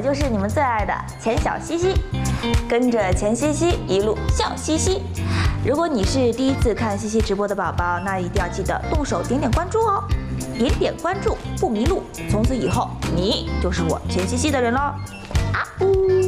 就是你们最爱的钱小西西，跟着钱西西一路笑嘻嘻。如果你是第一次看西西直播的宝宝，那一定要记得动手点点关注哦，点点关注不迷路，从此以后你就是我钱西西的人喽。啊呜！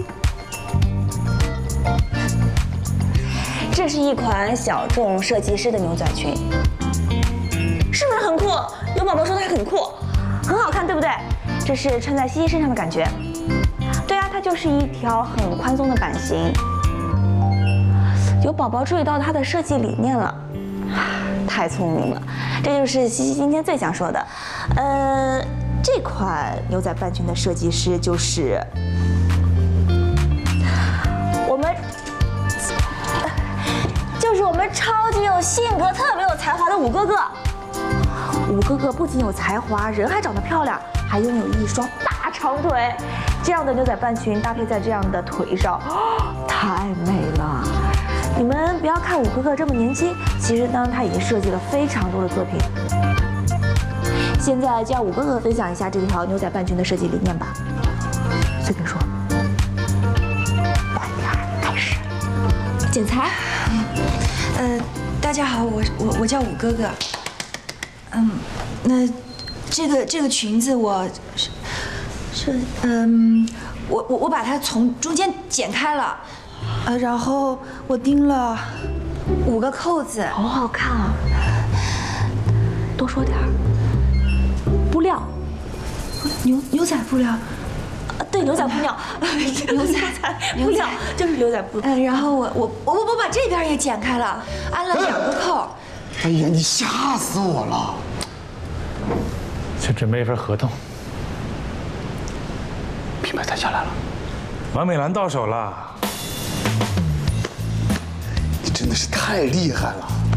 这是一款小众设计师的牛仔裙，是不是很酷？有宝宝说它很酷，很好看，对不对？这是穿在西西身上的感觉。对啊，它就是一条很宽松的版型。有宝宝注意到它的设计理念了，太聪明了，这就是西西今天最想说的。这款牛仔半裙的设计师就是我们超级有性格、特别有才华的五哥哥。五哥哥不仅有才华，人还长得漂亮，还拥有一双大长腿。这样的牛仔半裙搭配在这样的腿上，太美了。你们不要看五哥哥这么年轻，其实呢，他已经设计了非常多的作品。现在就让五哥哥分享一下这条牛仔半裙的设计理念吧，随便说。快点开始。剪裁。 大家好，我叫五哥哥。那这个裙子我我把它从中间剪开了，然后我钉了5个扣子， 好好看啊！多说点儿。布料， 牛仔布料。 对，牛仔布料，牛仔布料就是牛仔布。 然后我把这边也剪开了，安了2个扣。 哎呀，你吓死我了！ 去准备一份合同。 品牌谈下来了， 王美兰到手了。 你真的是太厉害了！